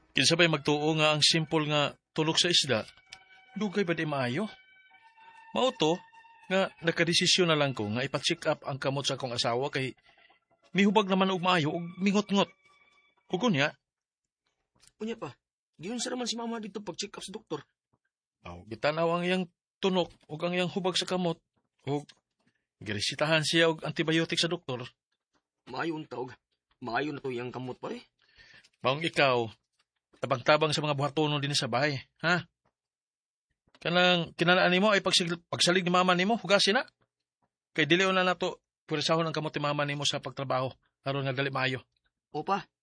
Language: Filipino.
Kinsa ba'y magtuo nga ang simple nga tulok sa isda, dugay ba di maayo? Mao to, nga nakadesisyon na lang ko nga ipa-check up ang kamot sa akong asawa kay mihubag naman og maayo og mingot-ngot. Ug unya, Unya pa, giyon sa naman si mama dito pag-check up sa doktor. gitanaw ang iyang tunok ug ang iyang hubag sa kamot ug giresitahan siya og antibiotic sa doktor. Maayo unta og maayo na to iyang kamot pa eh. Maong ikaw, tabang-tabang sa mga buhatonon din sa bahay, ha? Kanang kinanaan nimo ay pagsalig ni mama nimo, hugasin na. Kay dili na nato puresahon ang kamot ni mama nimo sa pagtrabaho aron nga dali maayo. O pa,